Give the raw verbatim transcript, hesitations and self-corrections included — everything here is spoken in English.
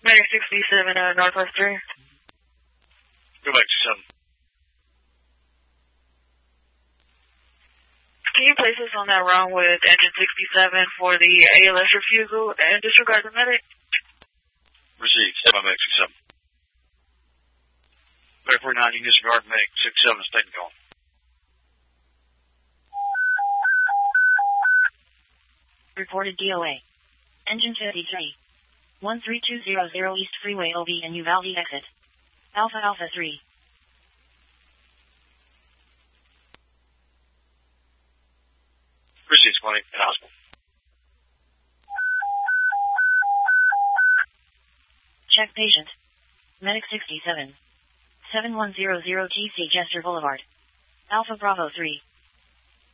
Medic sixty-seven, uh, Northwest three. Go back to seven. Can you place us on that run with engine sixty-seven for the A L S refusal and disregard the medic? Received. Stand by medic sixty-seven. Medic forty-nine, you can disregard medic sixty-seven, stay and go. Reported D O A. Engine fifty-three. one three two zero zero East Freeway O B and Uvalde exit. Alpha Alpha three. Received, twenty, in hospital. Check patient. Medic sixty-seven. seven one zero zero G C Jester Boulevard. Alpha Bravo three.